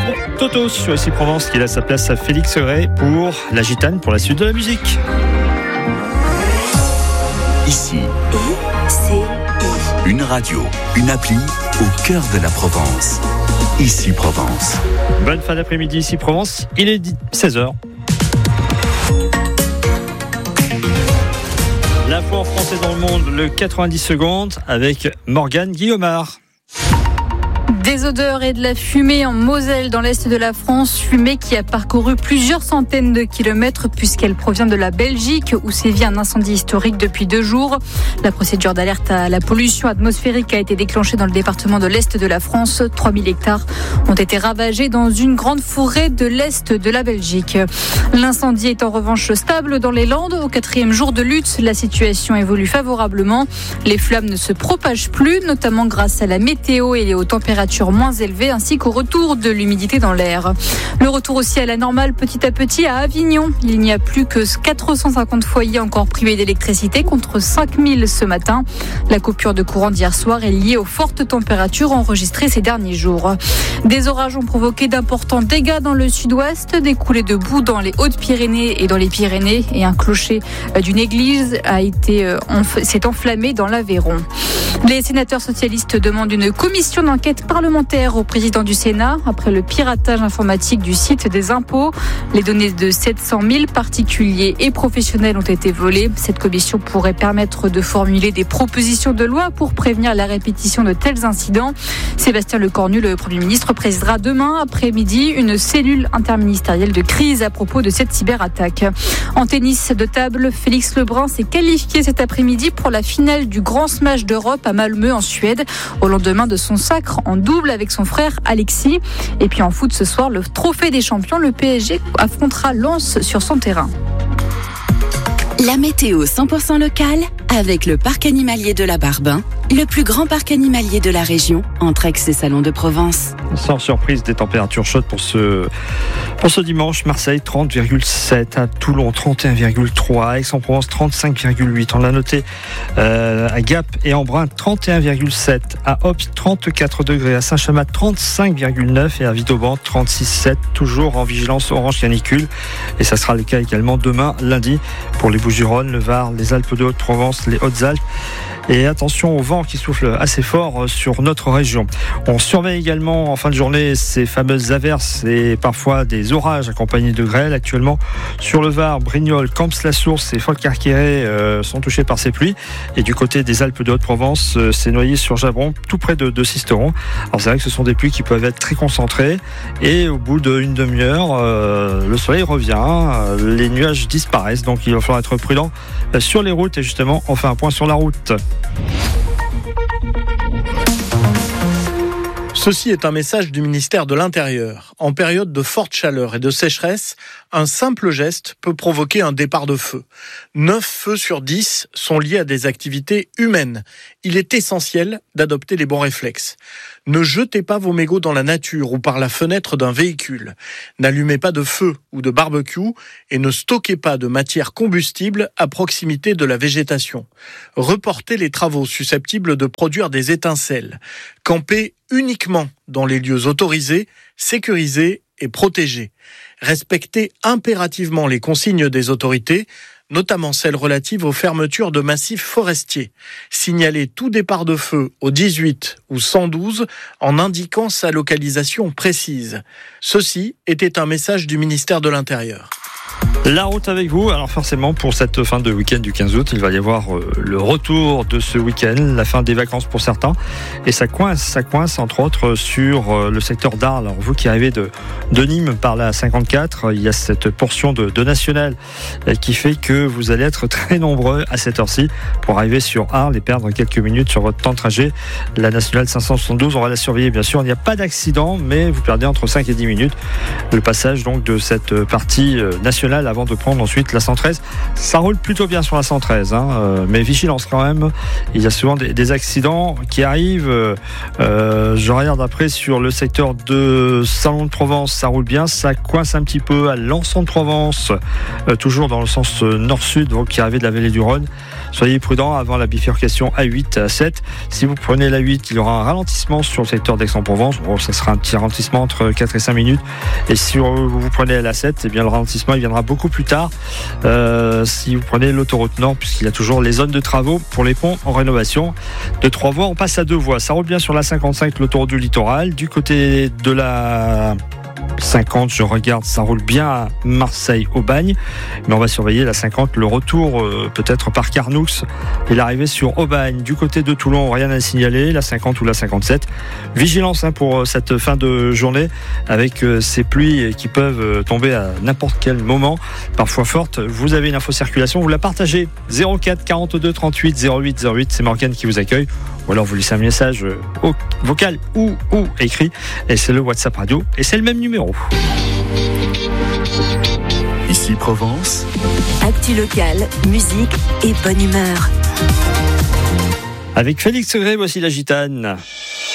Toto sur Ici Provence qui laisse sa place à Félix Ray pour la Gitane pour la suite de la musique. Ici, une radio, une appli au cœur de la Provence. Ici Provence. Bonne fin d'après-midi Ici Provence, il est 16h. L'info en français dans le monde, le 90 secondes avec Morgane Guillaumard. Des odeurs et de la fumée en Moselle dans l'est de la France, fumée qui a parcouru plusieurs centaines de kilomètres puisqu'elle provient de la Belgique où sévit un incendie historique depuis 2 jours. La procédure d'alerte à la pollution atmosphérique a été déclenchée dans le département de l'est de la France. 3000 hectares ont été ravagés dans une grande forêt de l'est de la Belgique. L'incendie est en revanche stable dans les Landes. Au 4e jour de lutte, la situation évolue favorablement. Les flammes ne se propagent plus, notamment grâce à la météo et aux températures moins élevées ainsi qu'au retour de l'humidité dans l'air. Le retour aussi à la normale petit à petit à Avignon. Il n'y a plus que 450 foyers encore privés d'électricité contre 5000 ce matin. La coupure de courant d'hier soir est liée aux fortes températures enregistrées ces derniers jours. Des orages ont provoqué d'importants dégâts dans le sud-ouest, des coulées de boue dans les Hautes-Pyrénées et dans les Pyrénées et un clocher d'une église s'est enflammé dans l'Aveyron. Les sénateurs socialistes demandent une commission d'enquête parlementaire au président du Sénat après le piratage informatique du site des impôts. Les données de 700 000 particuliers et professionnels ont été volées. Cette commission pourrait permettre de formuler des propositions de loi pour prévenir la répétition de tels incidents. Sébastien Lecornu, le Premier ministre, présidera demain après-midi une cellule interministérielle de crise à propos de cette cyberattaque. En tennis de table, Félix Lebrun s'est qualifié cet après-midi pour la finale du Grand Smash d'Europe à Malmö en Suède, au lendemain de son sacre en double avec son frère Alexis. Et puis en foot ce soir, le trophée des champions, le PSG affrontera Lens sur son terrain. La météo 100% locale avec le parc animalier de la Barbin, le plus grand parc animalier de la région, entre Aix et Salon de Provence. Sans surprise, des températures chaudes pour ce dimanche. Marseille 30,7, à Toulon 31,3, à Aix-en-Provence 35,8. On l'a noté à Gap et Embrun 31,7, à Ops 34 degrés, à Saint-Chamas 35,9 et à Villeurbanne 36,7. Toujours en vigilance orange canicule. Et ça sera le cas également demain, lundi, pour les Bouches-du-Rhône, le Var, les Alpes de Haute-Provence, les Hautes-Alpes. Et attention au vent qui souffle assez fort sur notre région. On surveille également en fin de journée ces fameuses averses et parfois des orages accompagnés de grêle. Actuellement, sur le Var, Brignoles, Camps-la-Source et Folcarqueret sont touchés par ces pluies. Et du côté des Alpes de Haute-Provence, c'est Noyers-sur-Javron, tout près de Sisteron. Alors c'est vrai que ce sont des pluies qui peuvent être très concentrées. Et au bout d'une demi-heure, le soleil revient, les nuages disparaissent. Donc il va falloir être prudent sur les routes. Et justement, on fait un point sur la route. Ceci est un message du ministère de l'Intérieur. En période de forte chaleur et de sécheresse, un simple geste peut provoquer un départ de feu. 9 feux sur 10 sont liés à des activités humaines. Il est essentiel d'adopter les bons réflexes. Ne jetez pas vos mégots dans la nature ou par la fenêtre d'un véhicule. N'allumez pas de feu ou de barbecue et ne stockez pas de matière combustible à proximité de la végétation. Reportez les travaux susceptibles de produire des étincelles. Campez uniquement dans les lieux autorisés, sécurisés et protégés. Respectez impérativement les consignes des autorités, notamment celles relatives aux fermetures de massifs forestiers. Signalez tout départ de feu au 18 ou 112 en indiquant sa localisation précise. Ceci était un message du ministère de l'Intérieur. La route avec vous, alors forcément pour cette fin de week-end du 15 août, il va y avoir le retour de ce week-end, la fin des vacances pour certains, et ça coince entre autres sur le secteur d'Arles. Alors vous qui arrivez de Nîmes par la 54, il y a cette portion de nationale qui fait que vous allez être très nombreux à cette heure-ci pour arriver sur Arles et perdre quelques minutes sur votre temps de trajet. La nationale 572, on va la surveiller bien sûr, il n'y a pas d'accident, mais vous perdez entre 5 et 10 minutes le passage donc de cette partie nationale nationale avant de prendre ensuite la 113. Ça roule plutôt bien sur la 113, mais vigilance quand même. Il y a souvent des accidents qui arrivent. Je regarde après sur le secteur de Salon de Provence, ça roule bien. Ça coince un petit peu à Lançon de Provence, toujours dans le sens nord-sud, donc qui arrive de la vallée du Rhône. Soyez prudents avant la bifurcation A8 à 7. Si vous prenez la 8, il y aura un ralentissement sur le secteur d'Aix-en-Provence. Ça sera un petit ralentissement entre 4 et 5 minutes. Et si vous prenez la 7, eh bien, le ralentissement il viendra beaucoup plus tard. Si vous prenez l'autoroute Nord, puisqu'il y a toujours les zones de travaux pour les ponts en rénovation. De 3 voies, on passe à 2 voies. Ça roule bien sur la 55, l'autoroute du littoral. Du côté de la 50, je regarde, ça roule bien à Marseille-Aubagne, mais on va surveiller la 50, le retour peut-être par Carnoux et l'arrivée sur Aubagne. Du côté de Toulon, rien à signaler, la 50 ou la 57. Vigilance pour cette fin de journée avec ces pluies qui peuvent tomber à n'importe quel moment, parfois fortes. Vous avez une info circulation, vous la partagez 04 42 38 08 08, c'est Morgane qui vous accueille, ou alors vous laissez un message vocal ou écrit, et c'est le WhatsApp radio, et c'est le même numéro. Ici Provence. Actu locale, musique et bonne humeur. Avec Félix Segré, voici la gitane.